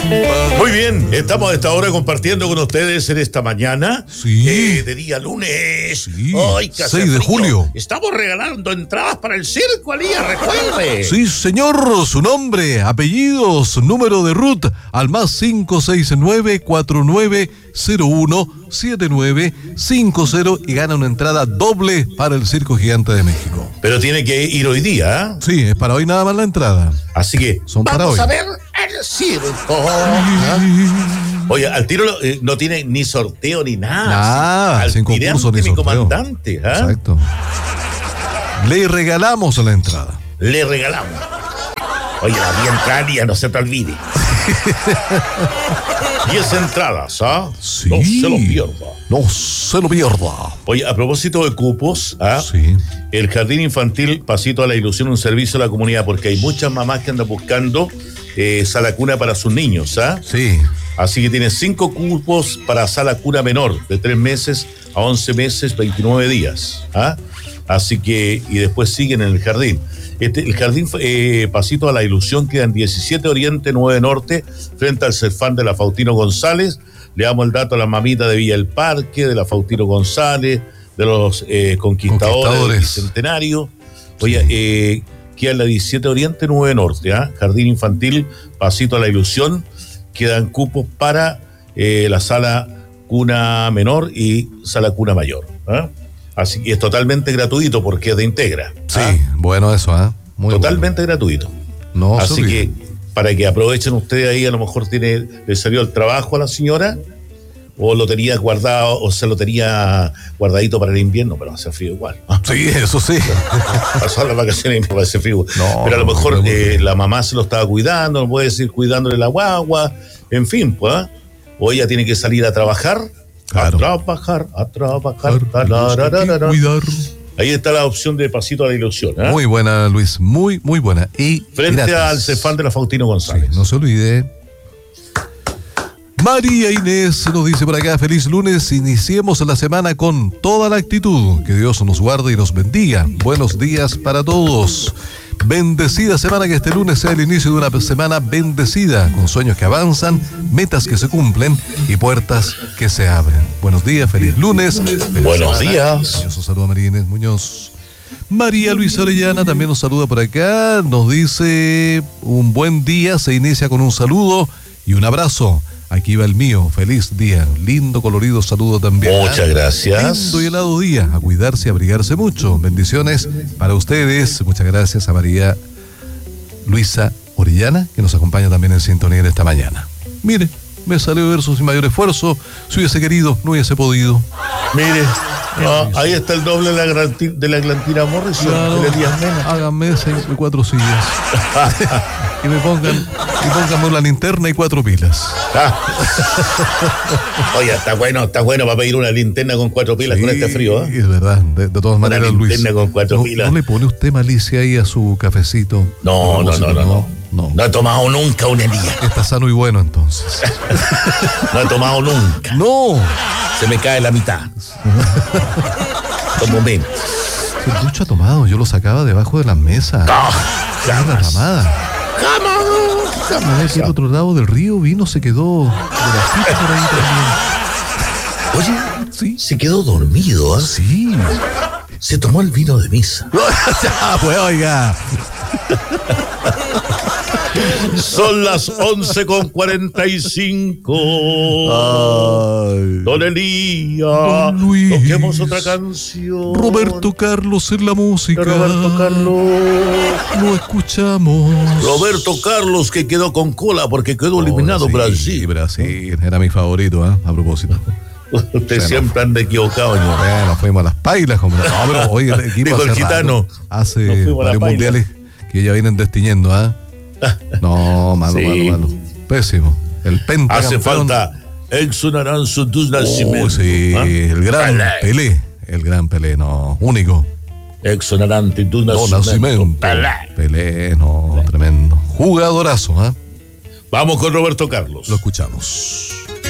Muy bien, estamos a esta hora compartiendo con ustedes en esta mañana. Sí. De día lunes. Sí. Ay, que hace 6 de frío. julio. Estamos regalando entradas para el circo, Alía, recuerde. Sí, señor, su nombre, apellidos, número de RUT al más 569-4901-7950 y gana una entrada doble para el Circo Gigante de México. Pero tiene que ir hoy día, ¿eh? Sí, es para hoy nada más la entrada. Así que Son para vamos hoy. a ver el circo. Oye, al tiro no tiene ni sorteo ni nada. Nada, sin concurso ni mi sorteo. comandante, ¿eh? Exacto. Le regalamos la entrada. Le regalamos. Oye, la vi entrar y no se te olvide. 10 entradas, ¿ah? Sí. No se lo pierda. No se lo pierda. Oye, a propósito de cupos, ¿ah? Sí. El Jardín Infantil Pasito a la Ilusión, un servicio a la comunidad, porque hay muchas mamás que andan buscando sala cuna para sus niños, ¿ah? Sí. Así que tiene 5 cupos para sala cuna menor, de 3 meses a 11 meses, 29 días, ¿ah? Así que, y después siguen en el jardín. El Jardín Pasito a la Ilusión queda en 17 Oriente, 9 Norte, frente al Cefán de la Faustino González. Le damos el dato a la mamita de Villa El Parque, de la Faustino González, de los Conquistadores del Bicentenario. Oye, queda en la 17 Oriente, 9 Norte, ¿ah? Jardín Infantil Pasito a la Ilusión. Quedan cupos para la sala cuna menor y sala cuna mayor, ¿ah? Así que es totalmente gratuito porque es de Integra. Sí, ¿ah? bueno eso, ¿eh? Muy Totalmente gratuito. No, así que para que aprovechen ustedes ahí, a lo mejor le salió el trabajo a la señora, o lo tenía guardado, o se lo tenía guardadito para el invierno, pero hace frío igual. Sí, eso sí. Pasó las vacaciones y hace frío. No, pero a lo mejor la mamá se lo estaba cuidando, no puede decir cuidándole la guagua, en fin, pues. ¿eh? O ella tiene que salir a trabajar. Claro. A trabajar. Cuidar. Ahí está la opción de Pasito a la Ilusión, ¿eh? Muy buena, Luis, muy buena. Y frente gratis al Cefán de la Faustino González. Sí, no se olvide. María Inés nos dice por acá, feliz lunes, iniciemos la semana con toda la actitud, que Dios nos guarde y nos bendiga. Buenos días para todos. Bendecida semana, que este lunes sea el inicio de una semana bendecida, con sueños que avanzan, metas que se cumplen y puertas que se abren. Buenos días, feliz lunes. Buenos días. Un saludo a María Inés Muñoz. María Luisa Orellana también nos saluda por acá, nos dice un buen día, se inicia con un saludo y un abrazo. Aquí va el mío, feliz día, lindo, colorido saludo también. Muchas gracias. Lindo y helado día, a cuidarse y abrigarse mucho. Bendiciones para ustedes. Muchas gracias a María Luisa Orellana, que nos acompaña también en sintonía en esta mañana. Mire, me salió verso sin mayor esfuerzo. Si hubiese querido, no hubiese podido. Mire, ahí está el doble de la Glantina Morrison. Claro, háganme 4 sillas. Y pónganme una linterna y 4 pilas. Oye, está bueno para pedir una linterna con 4 pilas, sí, con este frío, ¿eh? Es verdad, de todas maneras, Luis. Una linterna con 4 pilas. ¿No le pone usted malicia ahí a su cafecito? No. No he tomado nunca un día. Está sano y bueno, entonces. No he tomado nunca. No. Se me cae la mitad. Como ven. El Lucho ha tomado, yo lo sacaba debajo de la mesa. Jamás. Jamás. Aquí al otro lado del río vino, se quedó de la cita por ahí también. Oye, sí, se quedó dormido, ¿eh? Sí. Se tomó el vino de misa. Ya, pues, oiga. Son las 11:45. Don Elías, Don Luis, toquemos otra canción. Roberto Carlos en la música. Roberto Carlos. Lo escuchamos. Roberto Carlos, que quedó con cola porque quedó eliminado Brasil. Brasil, era mi favorito, a propósito. Usted siempre anda equivocado, señor. Bueno, fuimos a las pailas, hombre. No, pero oye, el equipo dijo el gitano. Hace varios mundiales que ya vienen destiñendo, ¿ah? No, malo. Pésimo. El pentacampeón. Hace falta Edson Aranzo dos Nascimento. Sí, el gran Pelé. El gran Pelé, no, único. Edson Aranzo dos Nascimento. Pelé, no, tremendo. Jugadorazo, ¿ah? Vamos con Roberto Carlos. Lo escuchamos.